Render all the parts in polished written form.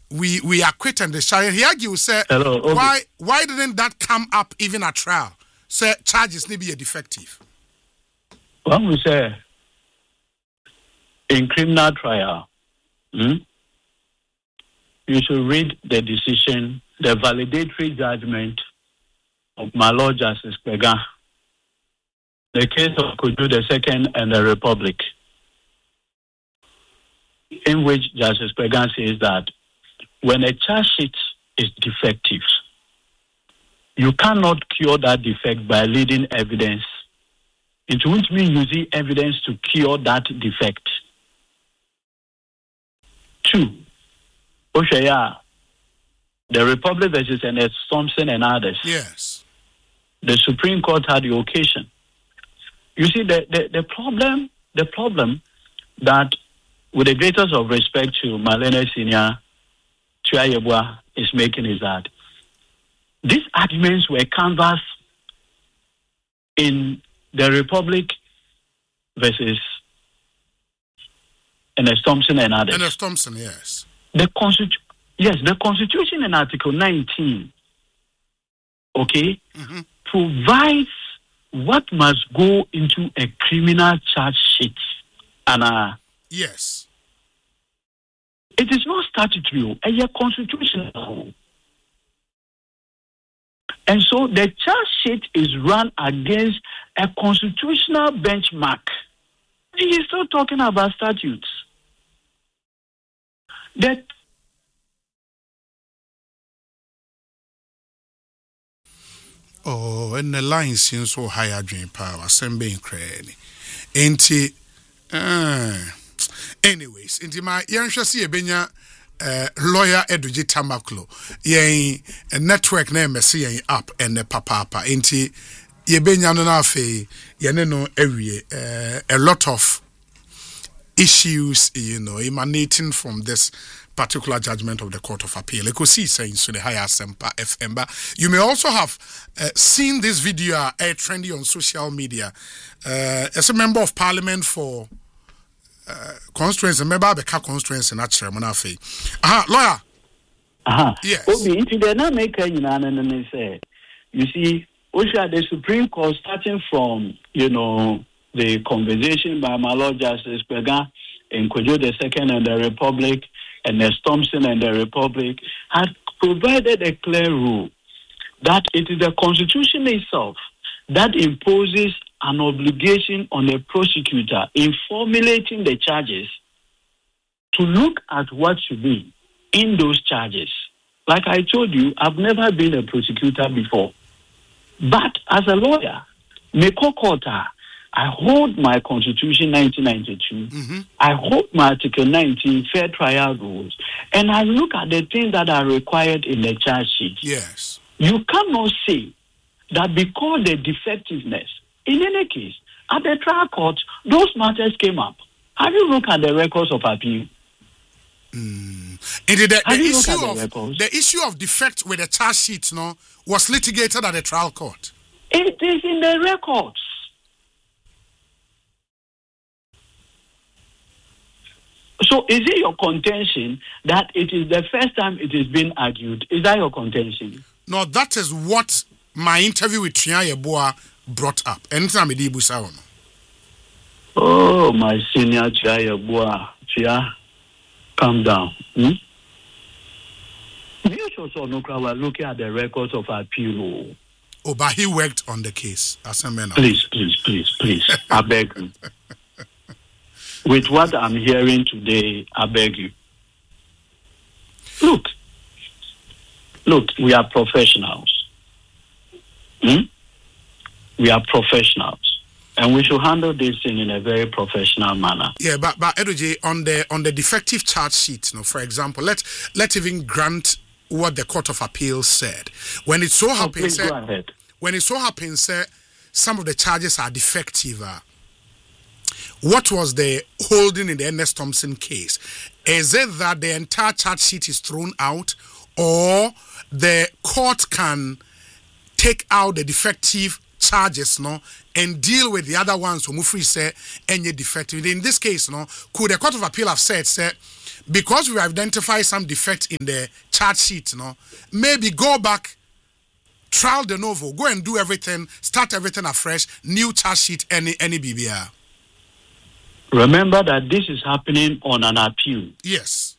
we acquit and discharge. He argues, say, why didn't that come up even at trial? Say charges may be defective. Well, we say in criminal trial, you should read the decision, the validatory judgment of my Lord Justice Kpegah, the case of Kojo II and the Republic, in which Justice Kpegah says that when a charge sheet is defective, you cannot cure that defect by leading evidence. It won't mean using evidence to cure that defect. 2, Oshaya, the Republic versus Ernest Thompson and others. Yes. The Supreme Court had the occasion. You see, the problem that, with the greatest of respect to Marlene Senior, Twia Yeboah is making is that these arguments were canvassed in the Republic versus Ernest Thompson and others. Ernest Thompson, yes. The Constitution in Article 19, provides what must go into a criminal charge sheet. And yes. It is not statutory, it's constitutional. And so the charge sheet is run against a constitutional benchmark. He is still talking about statutes. That and the line seems so higher dream power, assembly credit. Anyways, into my young see a benya lawyer Eduji Tamaklo, network name see up and the papa into ye benya no afe no every a lot of issues emanating from this particular judgment of the Court of Appeal. You could see saying so the higher Semper FM. But you may also have seen this video trendy on social media. As a member of Parliament for constituency, member of the constituency, not chairman of lawyer. Yes. Okay, into the not make say, you see, the Supreme Court, starting from the conversation by my Lord Justice Kpegah in Kojo II and the Republic, and Ernest Thompson and the Republic, had provided a clear rule that it is the Constitution itself that imposes an obligation on a prosecutor in formulating the charges to look at what should be in those charges. Like I told you, I've never been a prosecutor before. But as a lawyer, I hold my Constitution 1992. I hold my Article 19 Fair Trial Rules. And I look at the things that are required in the charge sheet. Yes. You cannot say that because the defectiveness, in any case, at the trial court, those matters came up. Have you looked at the records of appeal? And the issue of defect with the charge sheet was litigated at the trial court. It is in the records. So is it your contention that it is the first time it is being argued? Is that your contention? No, that is what my interview with Twia Yeboah brought up. Anytime I oh, my senior Twia Yeboah. Twia, calm down. You also we're looking at the records of appeal. Oh, but he worked on the case. Please. I beg you. With what I'm hearing today, I beg you. Look, we are professionals. We are professionals. And we should handle this thing in a very professional manner. Yeah, but Eduji, on the defective charge sheet, for example, let's even grant what the Court of Appeal said. When it so happens, some of the charges are defective. What was the holding in the Ernest Thompson case? Is it that the entire charge sheet is thrown out, or the court can take out the defective charges and deal with the other ones who free say any defective? In this case, could the Court of Appeal have said, because we identify some defect in the charge sheet, maybe go back, trial de novo, go and do everything, start everything afresh, new charge sheet, any BBR. Remember that this is happening on an appeal. Yes.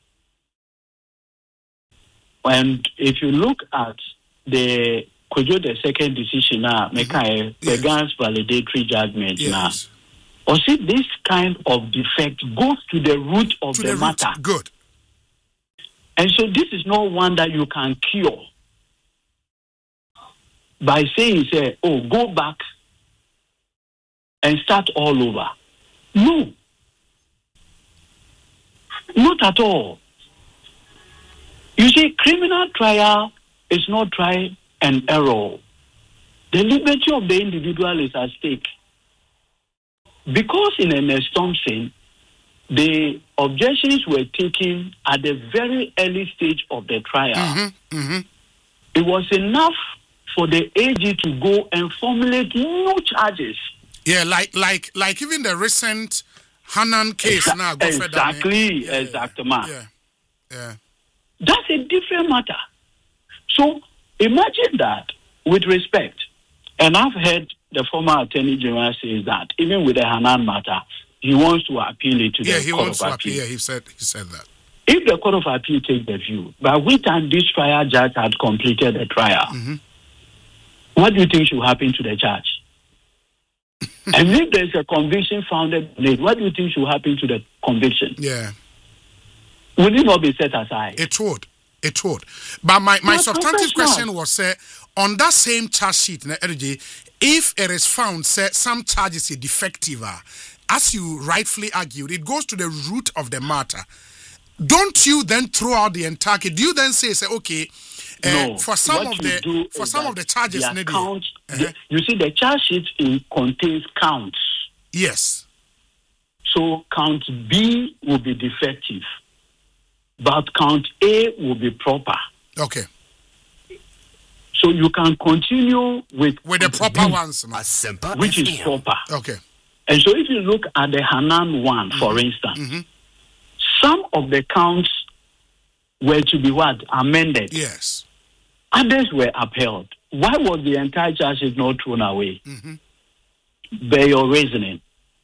And if you look at the Kojo the second decision now, Kwegan's validatory judgment now. Or see, this kind of defect goes to the root of the matter. Good. And so this is not one that you can cure by saying, go back and start all over. No. Not at all. You see, criminal trial is not trial and error. The liberty of the individual is at stake. Because in Ernest Thompson, the objections were taken at the very early stage of the trial. It was enough for the AG to go and formulate new charges. Yeah, like even the recent Hanan case now. Exactly. Yeah. That's a different matter. So imagine that with respect, and I've heard the former Attorney General says that even with the Hanan matter, he wants to appeal it to the Court of Appeal. Yeah, he said that. If the Court of Appeal takes the view, by which time this trial judge had completed the trial, what do you think should happen to the judge? And if there's a conviction founded on it, what do you think should happen to the conviction? Yeah. Will it not be set aside? It would. But my substantive question was, on that same charge sheet, if it is found, some charges are defective, as you rightfully argued, it goes to the root of the matter. Don't you then throw out the entire case? Do you then say okay, no, for some of the charges, you see, the charge sheet contains counts. Yes. So count B will be defective, but count A will be proper. Okay. So you can continue with the proper B, ones, which is proper. Okay. And so if you look at the Hanan one, for instance, some of the counts were to be amended. Yes. Others were upheld. Why was the entire charge not thrown away? By your reasoning.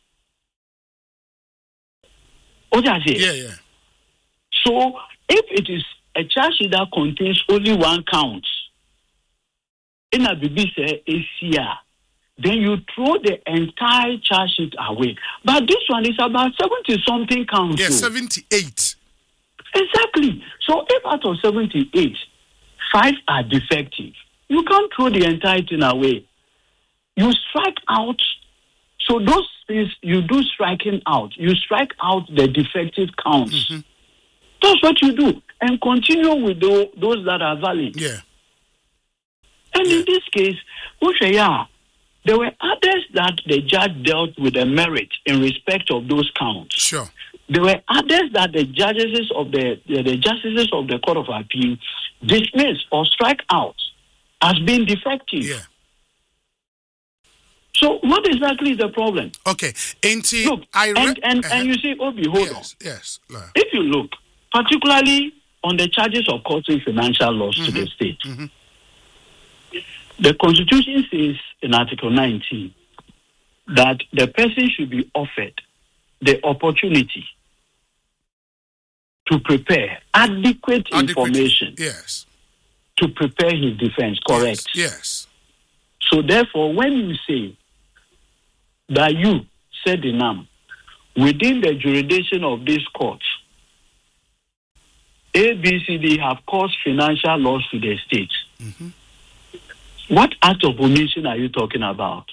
Yeah. So if it is a charge sheet that contains only one count, in a BBC ACR, then you throw the entire charge sheet away. But this one is about 70-something counts. Yeah, 78. Exactly. So if out of 78, 5 are defective, you can't throw the entire thing away. You strike out. So those things, you do striking out. You strike out the defective counts. That's what you do. And continue with those that are valid. Yeah. And in this case, there were others that the judge dealt with the merit in respect of those counts. Sure. There were others that the justices of the Court of Appeal dismissed or strike out as being defective. Yeah. So what exactly is the problem? Okay. Look, and you see, Obi, hold on. Yes. If you look, particularly on the charges of causing financial loss to the state, the Constitution says in Article 19 that the person should be offered the opportunity to prepare adequate information to prepare his defense. Correct? Yes. So therefore, when you say that you, said the NAM, within the jurisdiction of this court, ABCD have caused financial loss to the state, what act of omission are you talking about?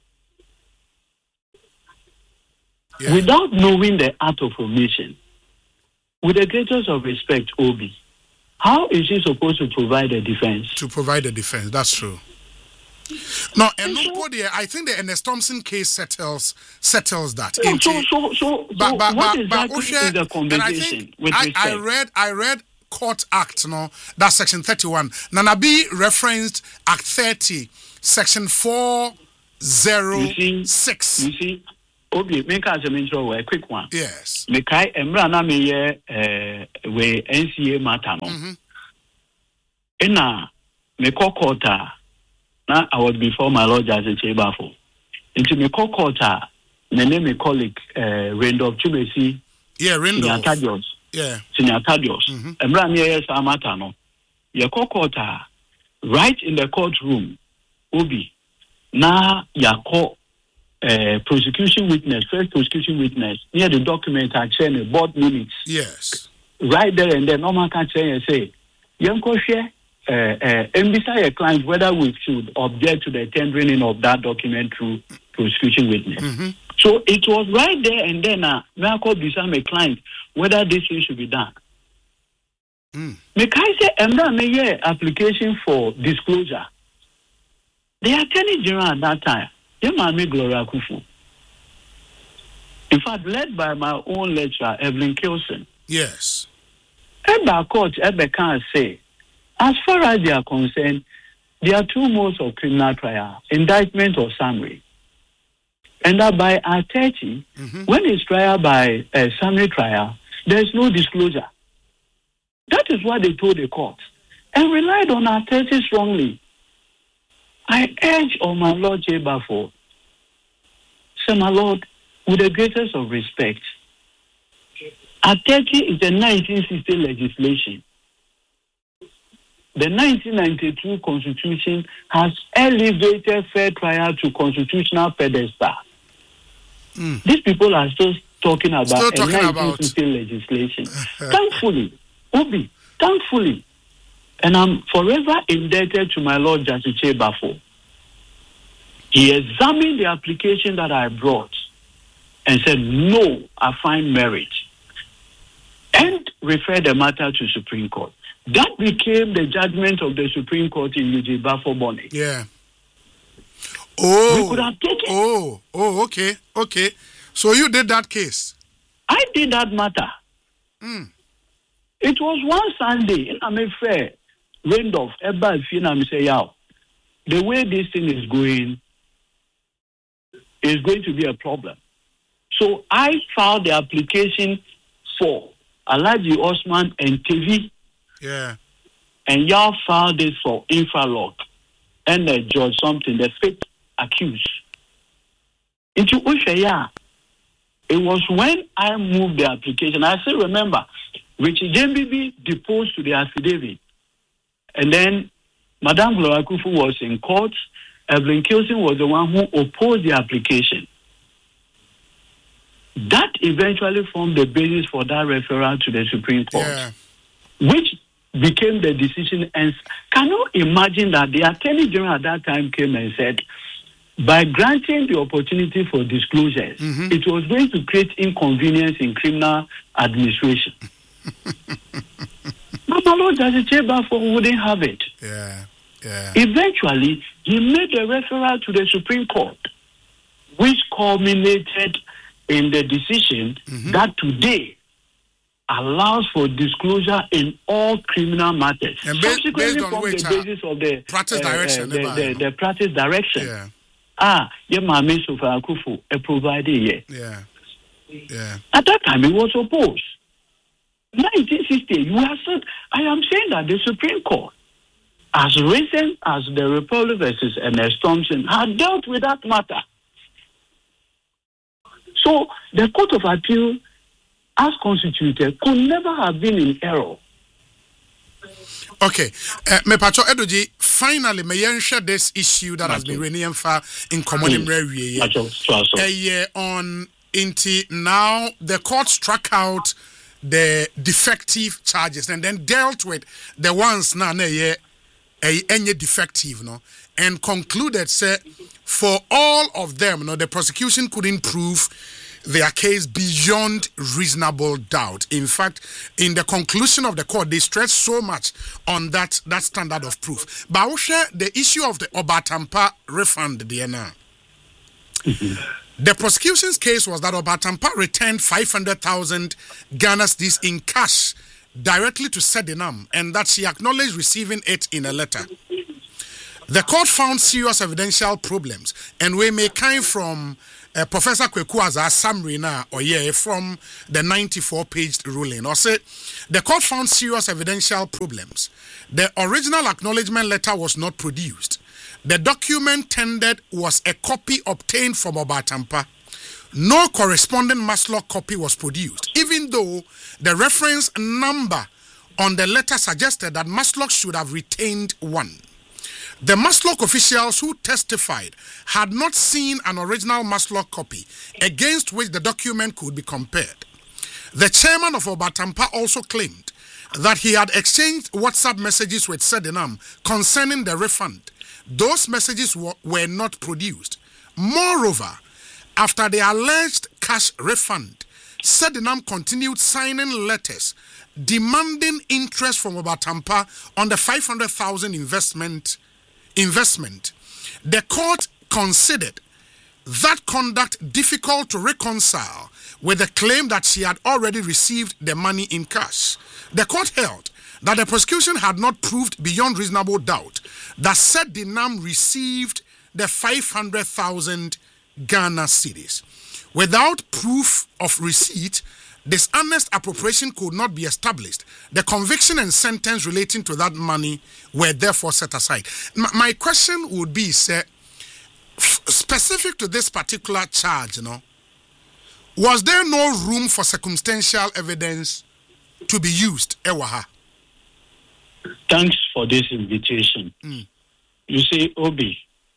Yeah. Without knowing the act of omission, with the greatest of respect, Obi, how is he supposed to provide a defense? To provide a defense, that's true. No, and I think the Ernest Thompson case settles that. But what exactly is the conversation with respect? I read Court Act, that's Section 31. Nanabi referenced Act 30, Section 406. You see, Obi, make us a mention a quick one. Yes. Mekai Emrana me we NCA matter no. Me kokota na I was before my lord as a chebafo. Into me kokota my name me colleague Randolph Chubesi. Yeah, Randolph. Yeah. Senior Tadios. Emrana me matter no. Ye kokota right in the courtroom. Obi na yako prosecution witness, first prosecution witness, near the document I send a board minutes. Yes. Right there and then normal can say, young share and beside a client whether we should object to the tendering of that document through prosecution witness. So it was right there and then I called beside my client whether this thing should be done. Make I say application for disclosure. The Attorney General at that time, Yemami Gloria Kufu. In fact, led by my own lecturer, Evelyn Kilson. Yes. Eba court, Eba can say, as far as they are concerned, there are two modes of criminal trial, indictment or summary. And that by R30, when it's trial by a summary trial, there is no disclosure. That is what they told the court and relied on R30 strongly. I urge on my Lord J. Bafo, say, my Lord, with the greatest of respect, R30 is the 1960 legislation. The 1992 Constitution has elevated fair trial to constitutional pedestal. These people are still talking about 1960 legislation. Thankfully, Obi, thankfully, and I'm forever indebted to my Lord Justice Bafo. He examined the application that I brought and said, no, I find merit, and referred the matter to Supreme Court. That became the judgment of the Supreme Court in UJ Bafo Bonnie. Yeah. Oh. We could have taken. Okay. So you did that case? I did that matter. It was one Sunday, and I'm afraid. Randolph, the way this thing is going to be a problem. So I filed the application for Alhaji Osman and TV. Yeah. And y'all filed it for Infralog and George something, the fake accused. Into Ushaya. It was when I moved the application. I still remember Richie Jembibi deposed to the affidavit. And then Madame Gloria Kufu was in court. Evelyn Kilson was the one who opposed the application. That eventually formed the basis for that referral to the Supreme Court, which became the decision. And can you imagine that the Attorney General at that time came and said, by granting the opportunity for disclosures, it was going to create inconvenience in criminal administration. Mama Lord Justice Bafo wouldn't have it. Yeah. Eventually, he made a referral to the Supreme Court, which culminated in the decision that today allows for disclosure in all criminal matters. And subsequently from the basis of the practice direction. The practice direction. Mami Sofa Akufu provided. At that time, it was opposed. 1960, I am saying that the Supreme Court, as recent as the Republic versus Ernest Thompson, had dealt with that matter. So the Court of Appeal, as constituted, could never have been in error. Okay, me pacho Edoji. Finally, may I share this issue that has been renewed in common on Inti. Now the court struck out the defective charges and then dealt with the ones now any defective, and concluded say for all of them, the prosecution couldn't prove their case beyond reasonable doubt. In fact, in the conclusion of the court, they stressed so much on that standard of proof. But I will share the issue of the Obatampa refund, DNA. The prosecution's case was that Obatampa returned 500,000 Ghana cedis in cash directly to Sedinam, and that she acknowledged receiving it in a letter. The court found serious evidential problems, and we may kind from Professor Kwekua's summary now, or yeah, from the 94-page ruling, or say the court found serious evidential problems. The original acknowledgement letter was not produced. The document tendered was a copy obtained from Obatampa. No corresponding Maslock copy was produced, even though the reference number on the letter suggested that Maslock should have retained one. The Maslock officials who testified had not seen an original Maslock copy against which the document could be compared. The chairman of Obatampa also claimed that he had exchanged WhatsApp messages with Sedinam concerning the refund. Those messages were not produced. Moreover, after the alleged cash refund, Sedinam continued signing letters demanding interest from Obatampa on the 500,000 investment. The court considered that conduct difficult to reconcile with the claim that she had already received the money in cash. The court held that the prosecution had not proved beyond reasonable doubt that Sedinam received the 500,000 Ghana cedis. Without proof of receipt, dishonest appropriation could not be established. The conviction and sentence relating to that money were therefore set aside. My question would be, sir, specific to this particular charge, was there no room for circumstantial evidence to be used, Ewaha? Thanks for this invitation. You see, Obi,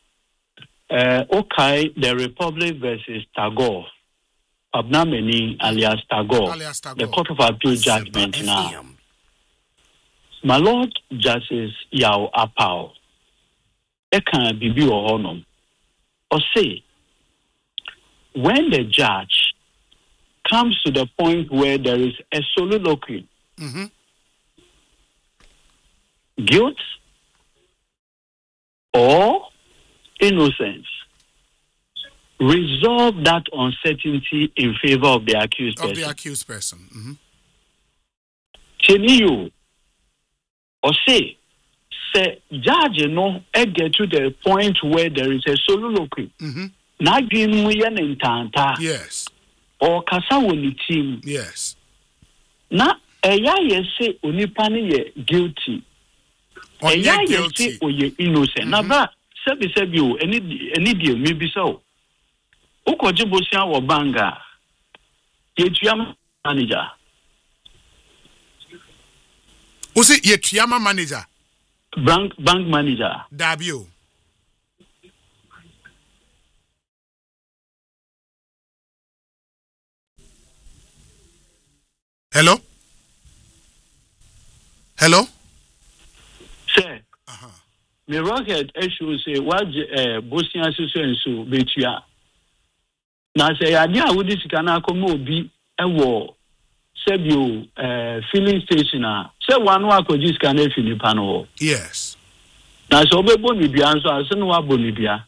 the Republic versus Tagore, Abnameni alias Tagore, the Court of Appeal judgment now. My Lord Justice Yao Apao, Eka Bibi Ohonum, or say, when the judge comes to the point where there is a soliloquy, guilt or innocence, resolve that uncertainty in favor of the accused person. Cheniyo, or say judge get to the point where there is a soliloquy. Yes. Or kasa woni team. Yes. Na eya yese onipani ye guilty. Eya yese oye innocent. Na ba sebi o any deal maybe so. Ukoje bosia wo banga. Yetuama manager. Usi yetuama manager. Bank manager. Dabio. Hello? Sir. Me rocket issue say what Bosnia so betua. Na say ade a wodi sika na akomo obi ewo sebio filling station a say one wa ko sika na fi nipa no. Yes. Na so obebo ni bia so ase no wa bo ni bia.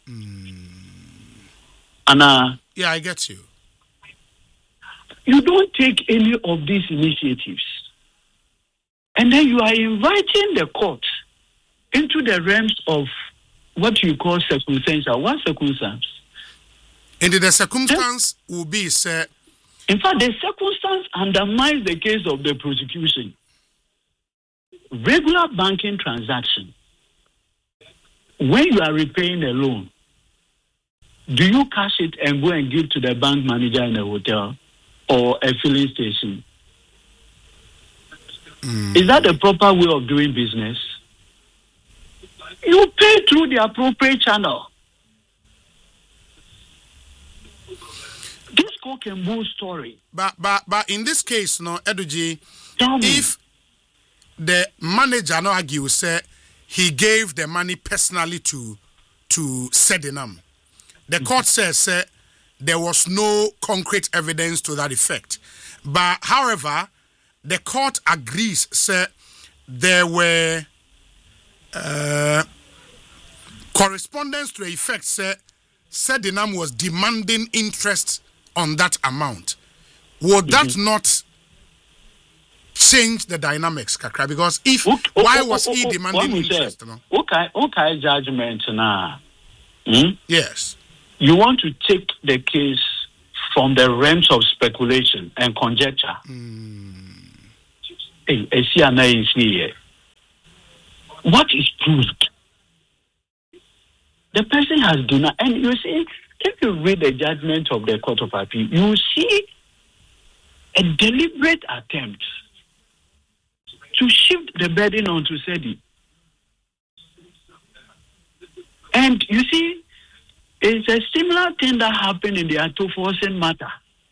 Ana yeah, I get you. You don't take any of these initiatives. And then you are inviting the court into the realms of what you call circumstantial. What circumstance? And the circumstance will be, sir. In fact, the circumstance undermines the case of the prosecution. Regular banking transaction. When you are repaying a loan, do you cash it and go and give to the bank manager in a hotel or a filling station? Is that the proper way of doing business? You pay through the appropriate channel. This cock and bull story. But in this case, no, Eduji, if the manager no argue say he gave the money personally to Sedinam, the court says there was no concrete evidence to that effect. But however, the court agrees, sir, there were correspondence to the effect, sir, Sedinam was demanding interest on that amount. Would that not change the dynamics, Kakra? Because why was he demanding interest? Okay, judgment now. Yes. you want to take the case from the realms of speculation and conjecture. What is proved? The person has denied. And you see, if you read the judgment of the Court of Appeal, you see a deliberate attempt to shift the burden onto SEDI. And you see, it's a similar thing that happened in the Atoforsen matter,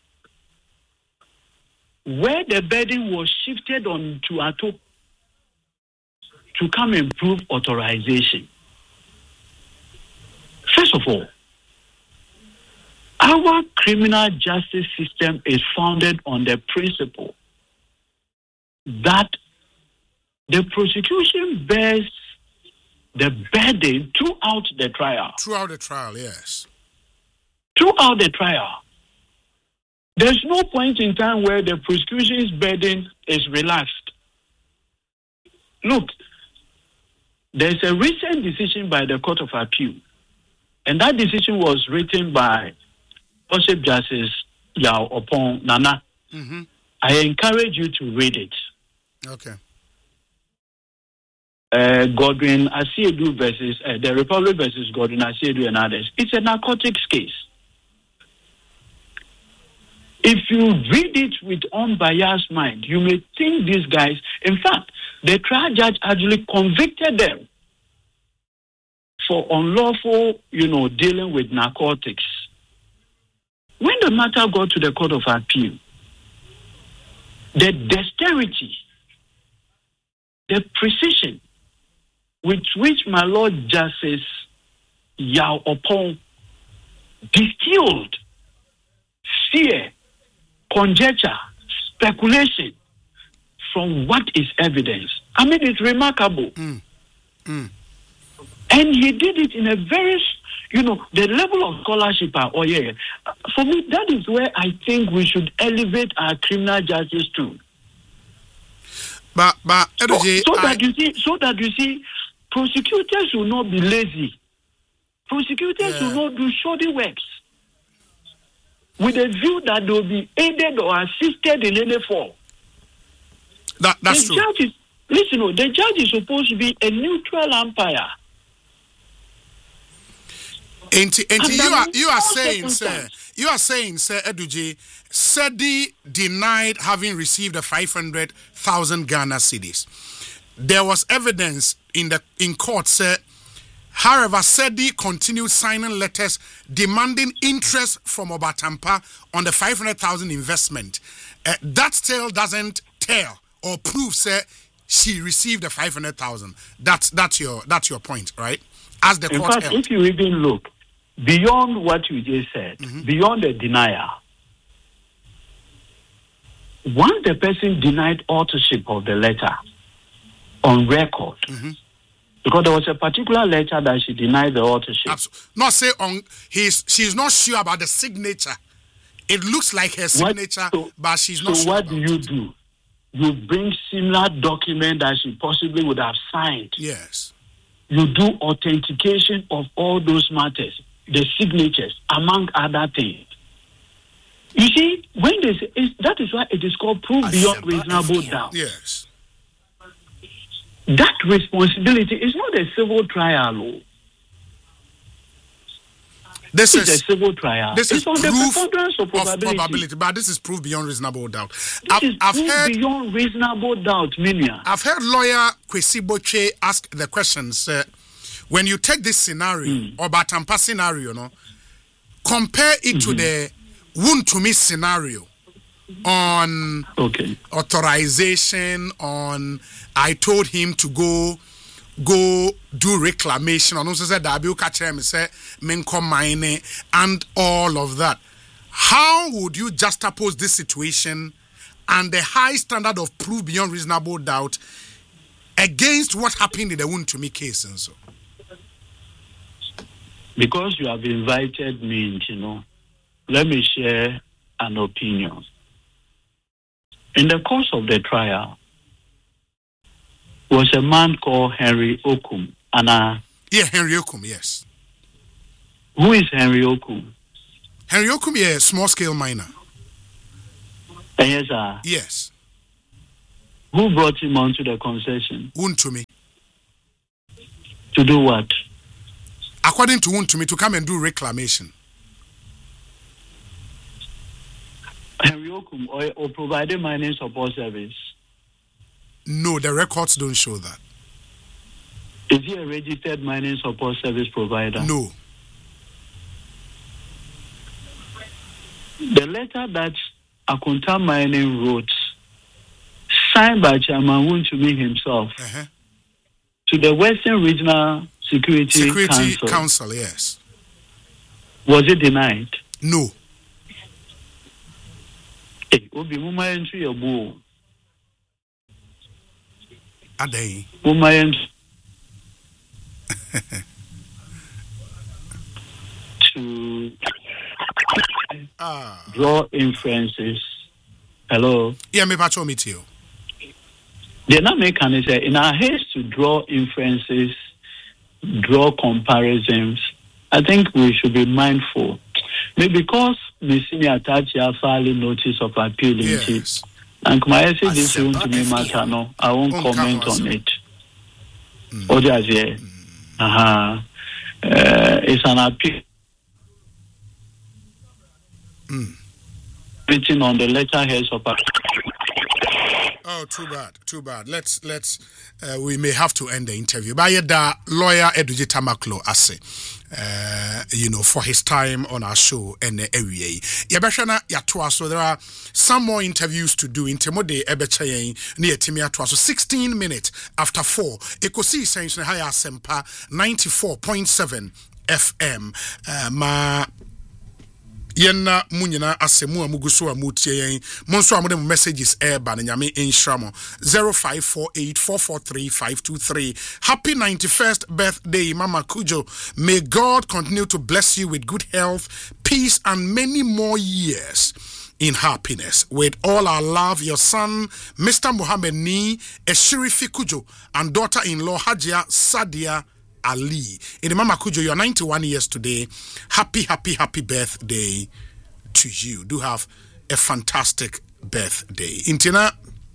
where the burden was shifted onto Ato to come and prove authorization. First of all, our criminal justice system is founded on the principle that the prosecution bears the burden throughout the trial. Throughout the trial, yes. Throughout the trial. There's no point in time where the prosecution's burden is relaxed. Look, there's a recent decision by the Court of Appeal, and that decision was written by Worship Justice Yao Opong Nana. Mm-hmm. I encourage you to read it. Okay. Godwin Asiedu versus the Republic versus Godwin Asiedu and others. It's a narcotics case. If you read it with unbiased mind, you may think these guys, in fact, the trial judge actually convicted them for unlawful, dealing with narcotics. When the matter got to the Court of Appeal, the dexterity, the precision with which my Lord Justice Yao Opong distilled fear, conjecture, speculation from what is evidence. I mean, it's remarkable. And he did it in a very, the level of scholarship. For me, that is where I think we should elevate our criminal justice to. But so that you see, prosecutors will not be lazy. Prosecutors will not do shoddy works with a view that they will be aided or assisted in any form. That's true. The judge is supposed to be a neutral umpire. And you are saying, sir, Eduje, SEDI denied having received the 500,000 Ghana cedis. There was evidence in court, sir. However, SEDI continued signing letters demanding interest from Obatampa on the 500,000 investment. That still doesn't tell or prove, sir, she received the 500,000. That's your point, right? As the court held. If you even look beyond what you just said, beyond the denial, once the person denied authorship of the letter on record, because there was a particular letter that she denied the authorship. Not say she's not sure about the signature. It looks like her signature, but she's not sure. So what do? You bring similar document that she possibly would have signed. Yes. You do authentication of all those matters, the signatures, among other things. You see, when they say, that is why it is called proof beyond reasonable doubt. Yes. That responsibility is not a civil trial. This is a civil trial. This is on proof the preponderance of probability. But this is proof beyond reasonable doubt. I've heard beyond reasonable doubt, Minia. I've heard lawyer Kwesi Boche ask the questions. When you take this scenario or Batampa scenario, compare it to the Wontumi scenario on authorization, on I told him to go do reclamation, and also said that say mining and all of that. How would you juxtapose this situation and the high standard of proof beyond reasonable doubt against what happened in the Wontumi case and so? Because you have invited me, let me share an opinion. In the course of the trial, was a man called Henry Okum. Henry Okum, yes. Who is Henry Okum? Henry Okum is a small scale miner. Yes, sir. Yes. Who brought him onto the concession? Untumi. To do what? According to Untumi, to come and do reclamation. Henry Okum or provided mining support service? No, the records don't show that. Is he a registered mining support service provider? No. The letter that Akunta Mining wrote, signed by Chairman Wontumi himself, to the Western Regional Security Council, yes. Was it denied? No. Obi muma entry your bull. Adey. Muma entry to draw inferences. Hello. Yeah, me patrol meet you. The American is in our haste to draw inferences, draw comparisons. I think we should be mindful. Maybe because the senior Tachi filed a notice of appeal in it. And I say this won't to me matter, no. I won't comment on it. Oh, just yeah. It's an appeal. Written on the letterheads of appeal. Oh, too bad. Let's we may have to end the interview. But yeah, lawyer Edwige Tamaklo ase, for his time on our show and area. Yabashana yatwa, so there are some more interviews to do. Intemode ebechayen near Timia Twa. So 16 minutes after 4. Ekosi Saints Higher Sempa 94.7 FM. Yenna munyina asemu amuguso amutie yen monso amode messages eba na nyame enhiramo 0548443523. Happy 91st birthday Mama Kujo. May God continue to bless you with good health, peace and many more years in happiness. With all our love, your son Mr. Muhammad Ni Eshirifi Kujo and daughter-in-law Hajia Sadia Ali. In the Mama Kujo, you are 91 years today. Happy birthday to you. Do have a fantastic birthday. Intina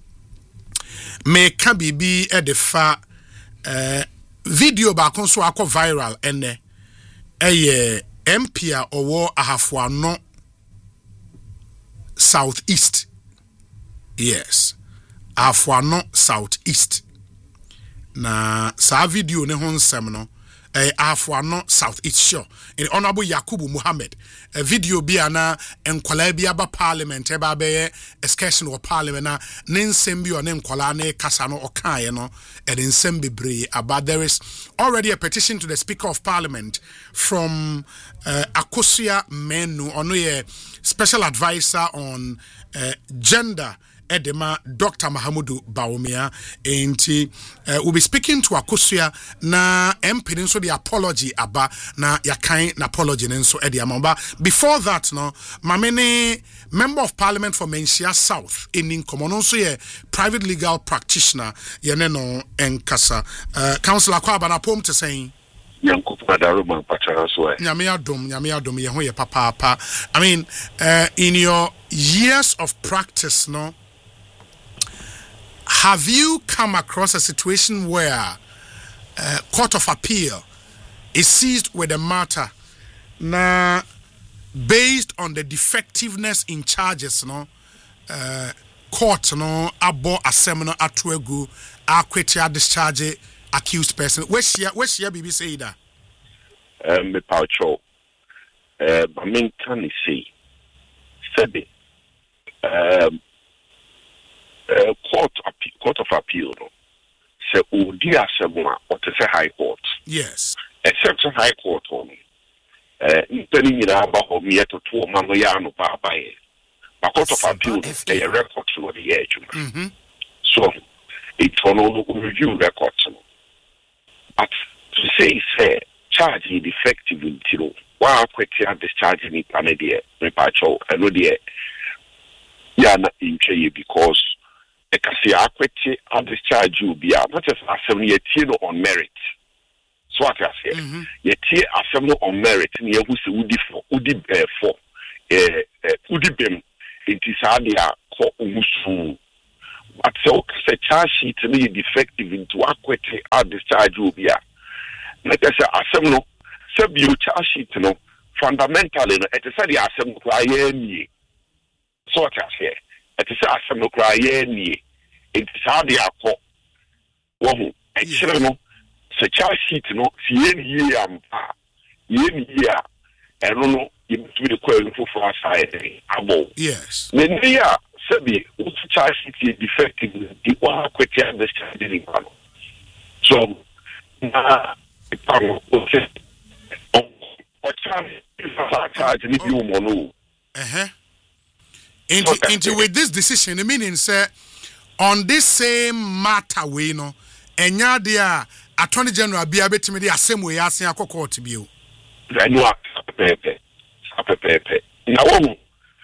me kabibi edefa video ba konso akọ viral ene MP owo Ahafuano Southeast. Yes. Ahafuano Southeast. Na sa video ne ho nsem no Ahafuano Southeast sure in Honorable Yakubu Muhammad a video bi ana enkwala bi aba parliament eba be excursion or parliament na ne nsem bi o ne nkwala na kasa no okaye no e de nsem bebre about there is already a petition to the Speaker of Parliament from Akosua Menu ono ye special advisor on gender Edema Dr. Mahamudu Baumia enti we'll be speaking to Akosua na MP so the apology aba na yakan na apology nso edi amamba. Before that no mamene member of parliament for Menchia South in Komono so ye private legal practitioner yene no enkasa councillor Kwaba na pom to saying Nyame adom ye ho ye papa. I mean in your years of practice no, have you come across a situation where Court of Appeal is seized with a matter na based on the defectiveness in charges no court no abo asem no atoagu akwetia discharge accused person where she bibi say that me paucho I mean can you see said Court of Appeal no say odi asem what is a high court. Yes. Except a high court on ntani nyina aba ho me to mama ya no pa abaye. But Court of Appeal a record to the edge. So it no review records. But to say charge defective until why quite discharge me panede me pacho and no de ya na inche because ekasi akwete discharge you be not just assembly on merit So what I say, you tear assemble on merit, and you who Udi Bim, it is Adia for Umusu. But so, the charge sheet to me defective into equity at discharge will be. Like I say, assemble, sub you charge sheet, fundamentally, it is the assemble cry. So what I say, it is assemble cry. It is Adia for one, excellent. The charge sheet, year, I don't know, you to the question for our side. Yes. Then they are, Sabi, what's the charge sheet is defective, the one quickly understanding. So, charge and you mono. Into with this decision, the meaning, sir, on this same matter, we know, and ya dear. Attorney General be able to me the same way as I court to you. I know Pepe. Now,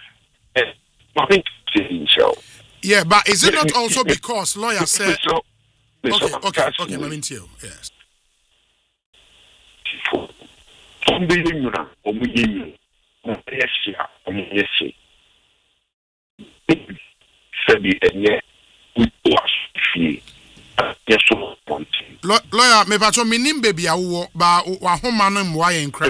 yeah, but is it not also because lawyer said okay, I mean to you, yes. Lawyer, me pacho minim baby awo ba wa homa no mwa yen kra.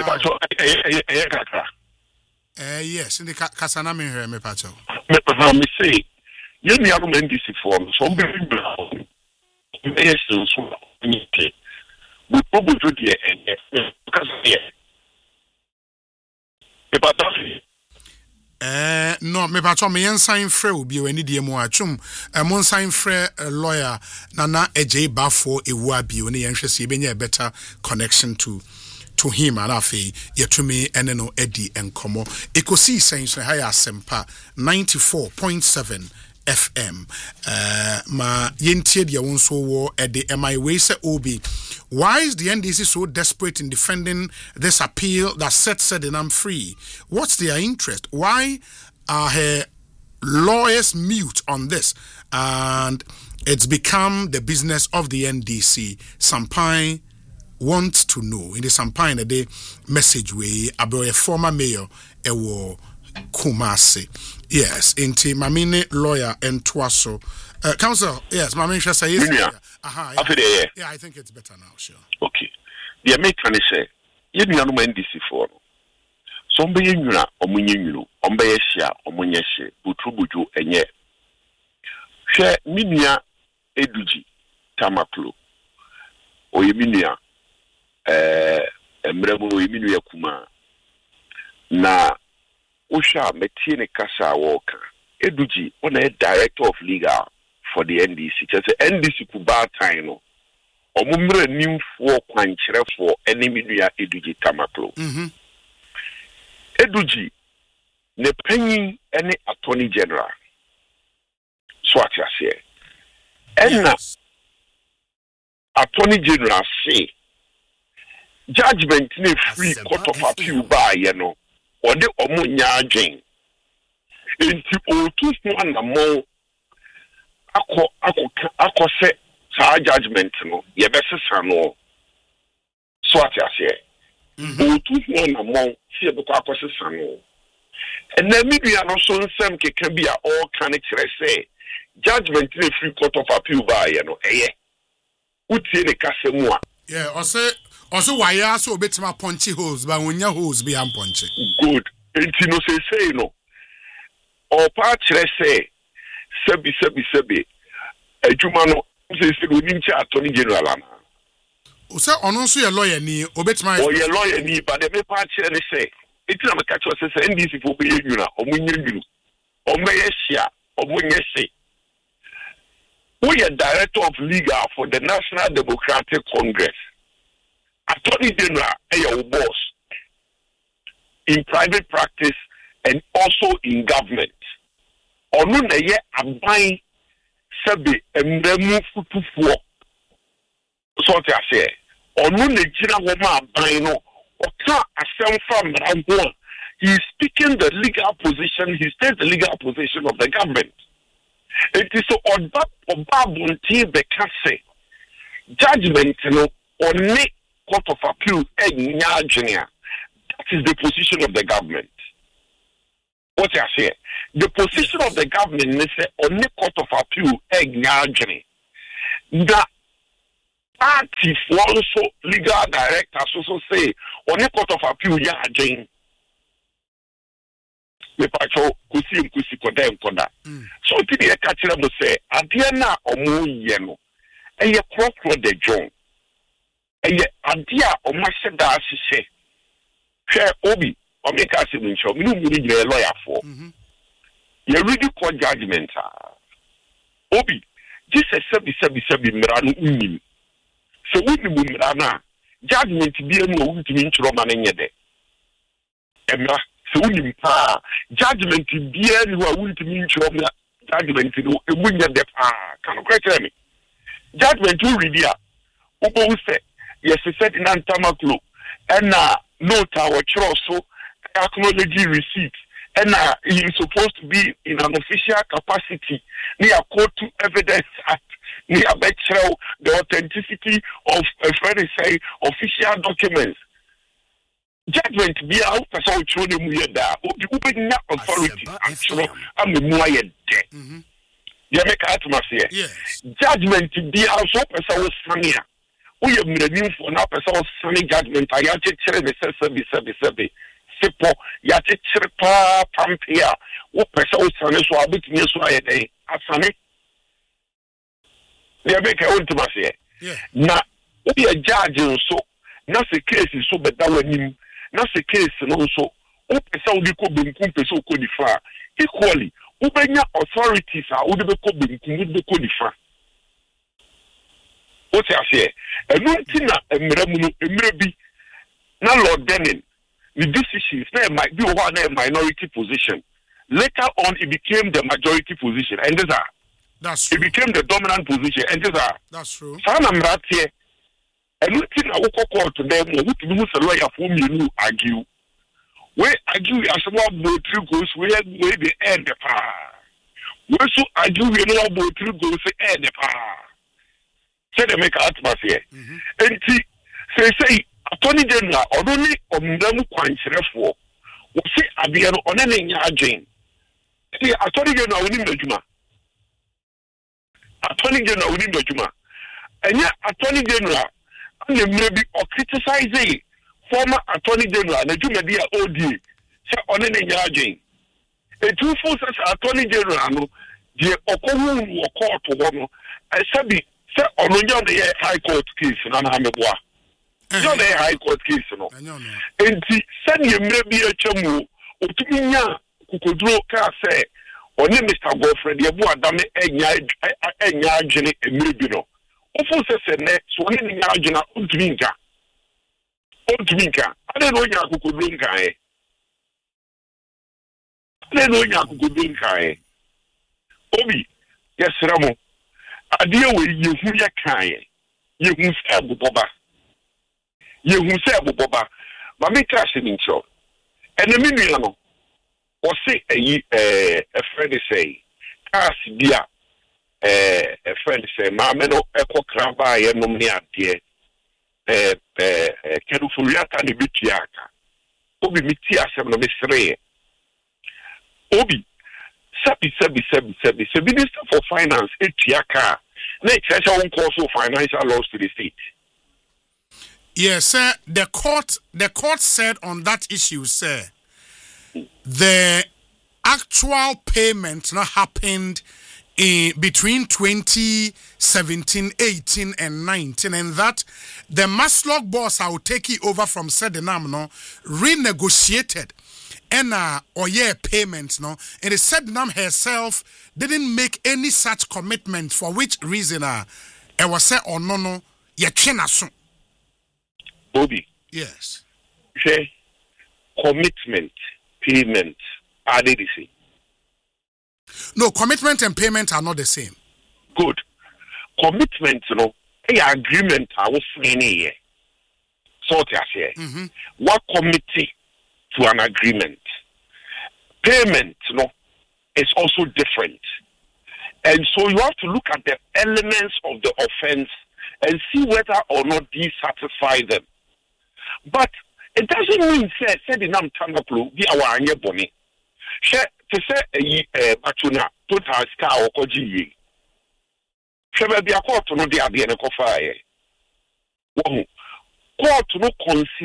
Yes, in the kasana me here me pacho. Me say, you me aro ndc form, so be brown. Yes, so we probably do the because here. No, me pacho me yen sign free obi o ani die mu atwum. Mon sign free lawyer Nana Ej Bafo ewu abi o ne yen hwese e benya better connection to him and afi yetumi ene no edi enkomo. Ekosi sense higher sempa 94.7 FM. Ma yentie dia wonso wo ede my way say obi. Why is the NDC so desperate in defending this appeal that said and I'm free? What's their interest? Why are her lawyers mute on this? And it's become the business of the NDC. Sampain wants to know. In the Sampain, the message way about a former mayor, Ewo Kumasi. Yes, into Mamine lawyer and Twaso. Council, yes, Mamine shall say yes. Yeah, I think it's better now, sure. Okay. The American say, you know, NDC for somebody you know, Ombeyesha, Omunyeshe, Butrubuju, and yet. Share Minia Eduji, Tamaklo, or Yeminia, Mremo, Yeminia Kuma. Na Usha Metine Kasa Walker, Eduji, on a director of legal for the NDC. Just the NDC Kuba Taino. Omumre new for Quanchre for enemy Eduji Tamaklo. Eduji, ne penny any attorney general. Swat ya say. Enna attorney general say judgment ne free court of appeal by yeno or the omunya adwen. Enti otu one na mo ako se sa judgment no ye besesa no swat ya say. Otu one na mo se be kwa akosesa no. And then maybe I no so nsem keke bia all can say judgment in a free court of appeal by utie ne kasemu a yeah also why ya so betima punchy holes but when your holes be am punchy good enti no say no or part say sebi adwuma no say oninchi attorney general ana o say ono so ye lawyer ni obetima o ye lawyer ni but the part ne say enti na me catch us say NDC for be yuna omunyuru omeyeshia omunyese. We are director of legal for the National Democratic Congress. Attorney General, your boss in private practice and also in government. Onu na ye aban sebe emremu futufuo. So what I say. Onu na jina woma aban no. Oka asem from Rambo. He is speaking the legal position. He states the legal position of the government. It is so odd Obabunti Bekase judgment no only Court of Appeal that is the position of the government. What I say? The position of the government is on the Court of Appeal the party also legal directors also say on the Court of Appeal me pacho kusi koda. So ti e ka kire mo say ade na omo ye no eye krokro de jon eye ade a omo hye da ahye hwe obi o me ka se ncho me no mu ni lawyer for ye ready court judgment obi Jesus sabi mira no unim so woni mu mira na judgment bi enu o wutimi nchiro ma na nye de emra so unim pa judgment bia ni wa wultimi nchiro na judgment no ebunya de pa kan ko tell me judgment we read ya obo say yes said in antamaklo and note our chiro so acknowledge receipt and he is supposed to be in an official capacity near court to evidence act near the authenticity of a very say official documents. Judgment be out for so children we are open authority actually I'm the more dead. You make out yes. Judgment be out so person sunny. We have made for now person sunny judgment. I have to tell the Sipo yate chirpa pampia wo person sunny so abit me so ayede asane. You make out to say na we a judge so na se case so better when na se case no so o pesa o ko benkum pesa o ko difa equally o benya authorities a o de ko benkum o de ko difa o ti ase enu ntina emre mu no emre bi na Lord Denning the decisions there might be one minority position later on it became the majority position and that's true. It became the dominant position and that's true sana mratie enu ntina wo court dem wo tumi mu se lawyer for me argue we argue as one both three goes we the end the pa we so argue we no both three goes end the pa say they make atmosphere enti say attorney general odoni omdam kwankyerefo wo say abia no onene nya adwen say attorney general woni madwuma attorney general woni madwuma enya attorney general and maybe or criticize former attorney general na jumadi a ODA say onene nya adwen e two forces attorney general no de okowu wo court wo no sabi say ononja the high court case na na meboa no the high court case no enti send ye maybe a chemu otuminya kukoduro ka say oni Mr. Godfrey de bu adame enya adwene emrebi no ofo se ne so oni nya adwena ontuminka ade no nya kukoduro nka obi yesramo ade we yehu ye kan yehu se boboba ma me crash ni ncho ene mi nua no o se eyi a friend say cars dia a friend say ma me no ekokra ba ye nom ni ade kedu furiata ni bitiaka obi miti asem no me sere obi sabi minister for finance etiaka na exercise on course of financial laws to the state. Yes, sir. The court said on that issue, sir, the actual payment not happened in between 2017, 18, and 19, and that the Maslog boss I will take it over from Sedinam no renegotiated payments no, and the Sedinam herself didn't make any such commitment, for which reason it was said or no so. Bobby. Yes. Say commitment, payment are they the same? No, commitment and payment are not the same. Good. Commitment, agreement I was saying here. So to say, what committee to an agreement? Payment, is also different. And so you have to look at the elements of the offense and see whether or not these satisfy them. But it doesn't mean said in Tamaklu, be our anya bonnie. She to say Batuna, put her scar or Koji. She may be a court to know the Abiana Kofaye. Court to not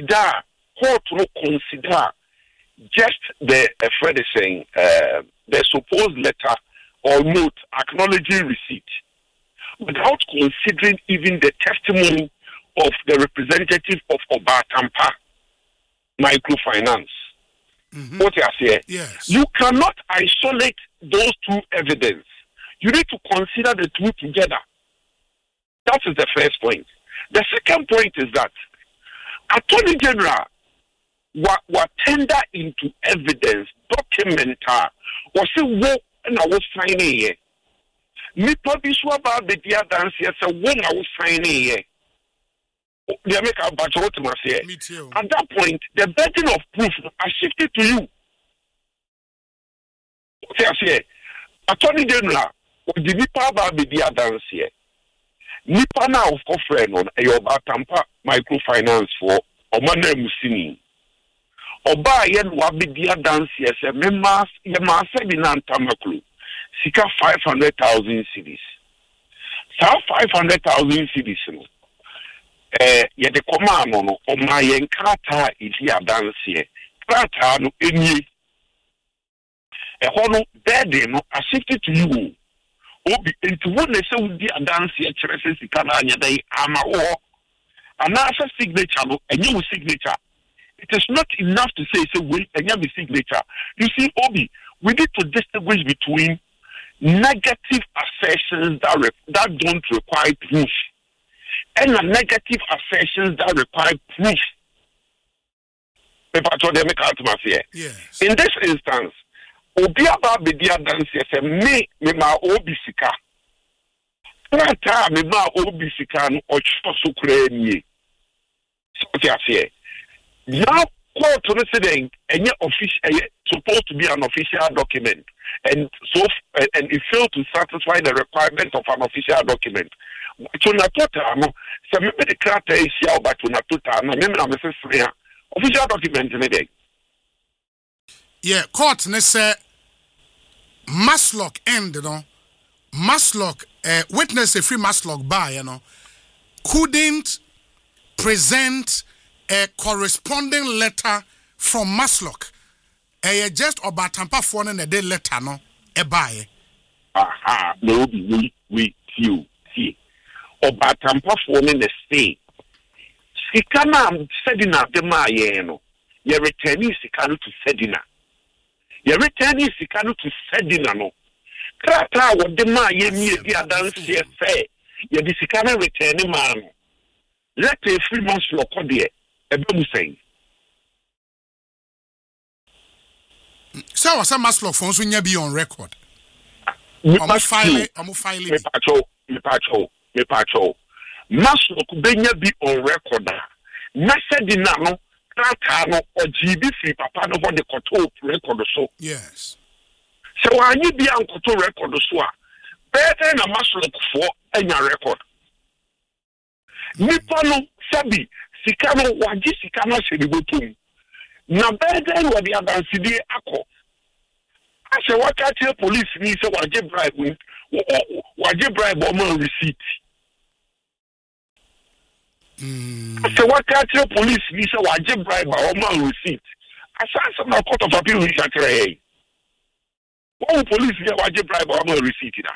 consider just the Fred is saying the supposed letter or note acknowledging receipt without considering even the testimony of the representative of Obatampa Microfinance. What you say? Yes. You cannot isolate those two evidence. You need to consider the two together. That is the first point. The second point is that Attorney General what tender into evidence documentar was a wo and I was signing here. Nipa biswa ba the dia dance yes a wo I was signing here. They make a batch what must say. At that point, the burden of proof has shifted to you. What I say, Attorney General, what the Nipa ba the dia dance here. Nipa na of friend on a Obatampa Microfinance for Omane Musini. Oba yen wabidia dance yes a members yema sebinan tamaklu sika 500,000 cedis. Sa 500,000 cedis no. Ye de command no oma yen krata idia dance ye. Krata no enye. Hono bede no ashifted to you. Obi into one se udi dance ye chere sika na anya dai ama wo. Anasa signature no enye signature. It is not enough to say, wait, and you have a signature. You see, Obi, we need to distinguish between negative assertions that don't require proof and negative assertions that require proof. Yes. In this instance, Obi Ababedia dance yes, me ma Obi Sika. Prata me ma Obi Sika no ocho kreni. So what I say. Now, court resident and yet official supposed to be an official document, and so and it failed to satisfy the requirement of an official document. To Natota, so maybe the character is here, but to Natota, maybe official document in a day. Yeah, court ne say Maslock end, you know. Maslock witness a free Maslock bar, you know, couldn't present a corresponding letter from Maslock. Just Obatampa phone and a day letter no a buy. Aha, no be we see. Obatampa phone in the state. Sikana sedina de mayeno. Ye returning sikanu to sedina. Ye returning sikanu to sedina no. Krata what de maye mi dia dance ye say. Ye di sikana returning man. Let a free Maslock there. So what's a Maslock phones when you be on record? I'm filing. Me pacho. Maslock benya be on record. Nasa dinano, Kratano, or GB free papa no what the control record so. Yes. So I need be on control record so. Better than a Maslock for any record. Nipano Sabi. Sikano waji sikano shiribotum. Na beden wadi abansidi ako. Ase wakati police ni se waje bribe omo receipt. Ase wakati police ni se waje bribe omo receipt. Asa na court of appeal ni shakere. Wo police ni waje bribe omo receipt da.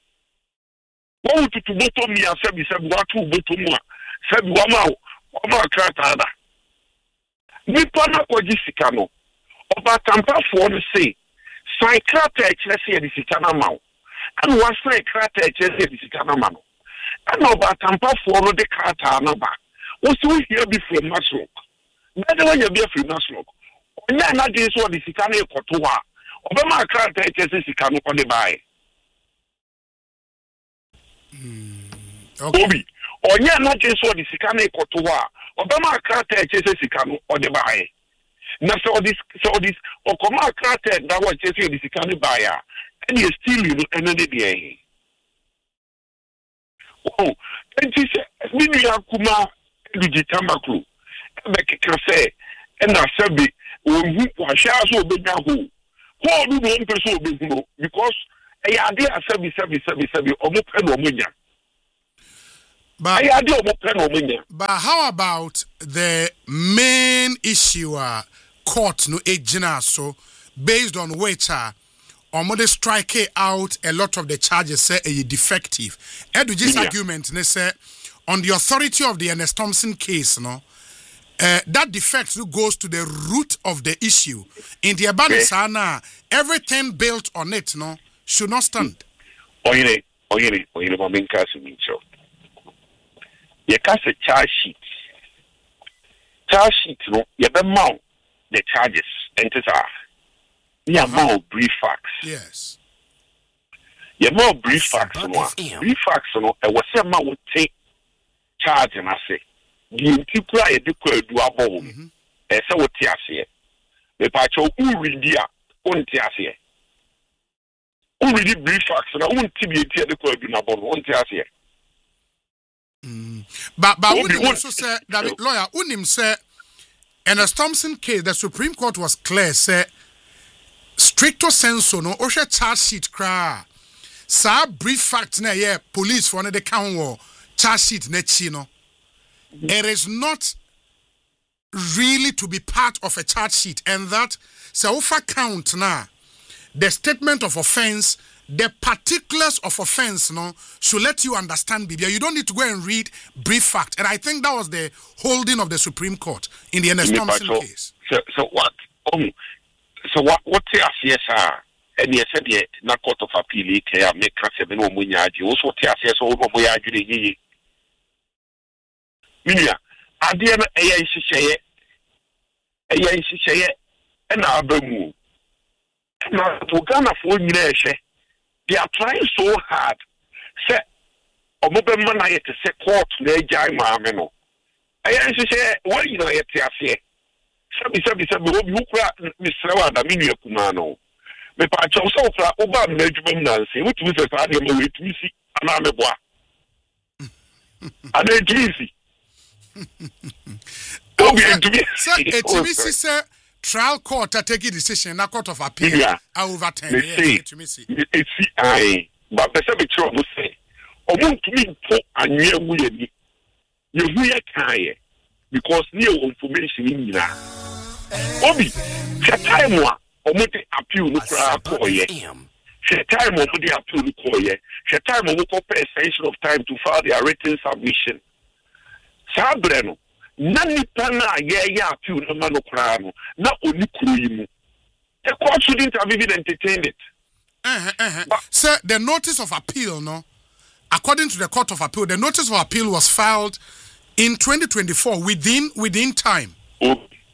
Wo tutu boto mi asebi watu boto mu a. Sebi wama Oba Kratada. Nipana Kojisikano. Obatampa for say, Psychiatric Chelsea the Sikana Mau. And was Psychiatric Chelsea the Sikana Mano. And Obatampa for the Kratana back. Was we here before Maslock? Better when you be a free Maslock. When you're not this one, the Sikana Kotua. Obama Kratric Chelsea Sikano on the buy. Okay. Onye na jesu odi sika na ikotowa obama akrata echese sika no odi bae na so odis okoma akrata da wa echese odi sika no bae a ene still you ene de de oh enti se mini akuma digitama crew be say and na sabi who share so be na ho do no person be no because e ya dey sabi omo pe no omo nya. But how about the main issue court no ejina so based on which they strike out a lot of the charges say a defective. This argument they say on the authority of the Ernest Thompson case that defect goes to the root of the issue. In the Abanisana, everything built on it should not stand. You cast a charge sheet. Charge sheet, you be mount the charges, and it's you mount brief facts. Yes. You mount brief facts, brief facts, and what some man would take charge, and I say, the people are do above, and so what you say. The patch of who read here, won't you say? Who read brief facts, and I won't be the could do above, won't you say? But would you also say that lawyer Unim say in a Thompson case the Supreme Court was clear say stricto sensu no osha charge sheet cra sa brief fact na yeah police for the count charge sheet na chi no it is not really to be part of a charge sheet, and that say ofa count na the statement of offense, the particulars of offense should let you understand Bibia. You don't need to go and read brief fact. And I think that was the holding of the Supreme Court in the Ernest Thompson case. So what? So what TSR and you said na court of appeal make seven no munyaji. Also TSR so no munyaji Minia, adie na eya nhihye and abamu. Na to Ghana for nyina ehwe. They are trying so hard. Say, Omobema na yet say court na ejai maame no. Eya nhihye what you know yet afi. Sabi obi ukura misrewa da minu akuma no. Me pa cho so ukura oba na adwuma na nse. Wotumi se fa de ma wetumi si ana me boa. Ana etumi si. Etumi si say trial court to take a decision na court of appeal over 10 years to me see but person be true no say omuntumi po anwe mu yani yehu ye kan because near information nyina obi time wa omuti appeal no kra ko ye time omuti appeal no ko ye time omuti pay extension of time to file their written submission sabreno nani pana ya appeal no mano kra no na oni kuro yi mu the court shouldn't have even entertained it. Sir, the notice of appeal according to the court of appeal, the notice of appeal was filed in 2024 within time. You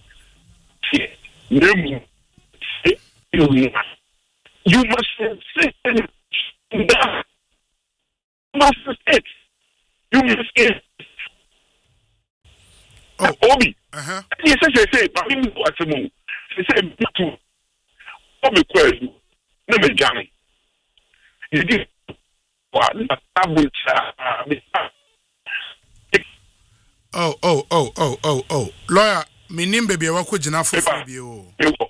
must insist in that. You must insist. You must insist. Obi. Yes, say, but me what to move. Say me too. Obi kwezi. No me jami. You did what? Oh. Lawyer, me name baby wa ko jina for baby o.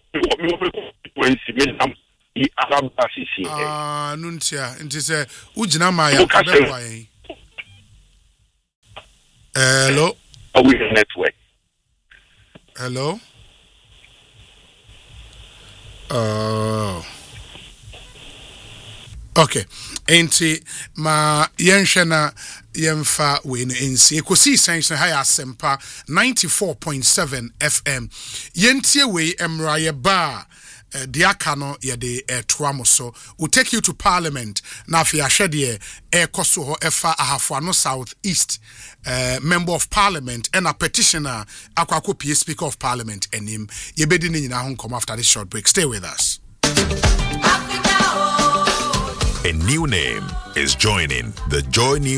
Nuntia, nti say u jina ma ya ko be wa yin. Hello. We the network. Hello. Okay. Enti ma yenhwe yemfa we no ensi ekosi sense ha ya sempa 94.7 FM yentie we emra ye ba diaka no ye de toamo so will take you to parliament na afia hwede ekoso ho efa Ahafo South East member of parliament and a petitioner akwakopie speaker of parliament enim ye bedi ni nyina ho come after this short break. Stay with us. A new name is joining the Joy News